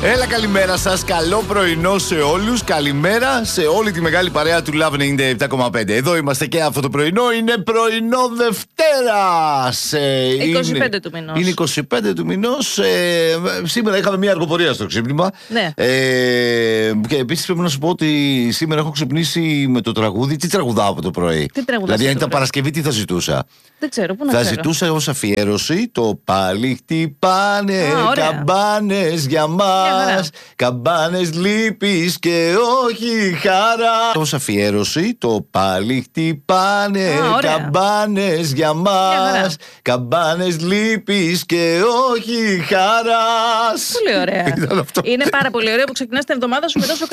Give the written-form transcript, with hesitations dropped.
Έλα, καλημέρα σας. Καλό πρωινό σε όλους. Καλημέρα σε όλη τη μεγάλη παρέα του Love 97,5. Εδώ είμαστε και αυτό το πρωινό. Είναι πρωινό Δευτέρας. 25 του μηνός. Είναι 25 του μηνός. Σήμερα είχαμε μια αργοπορία στο ξύπνημα. Ναι. Και επίσης πρέπει να σου πω ότι σήμερα έχω ξυπνήσει με το τραγούδι. Τι τραγουδάω από το πρωί? Τι τραγουδάς? Δηλαδή, αν ήταν Παρασκευή, τι θα ζητούσα? Δεν ξέρω, πού να Θα ξέρω. ζητούσα ως αφιέρωση το πάλι χτυπάνε καμπάνες για μας. Καμπάνες λύπης και όχι χαρά. Ως αφιέρωση το πάλι χτυπάνε καμπάνες για μας. Καμπάνες λύπης και όχι χαράς. Πολύ ωραία. Είναι πάρα πολύ ωραίο που ξεκινάς την εβδομάδα σου με τόσο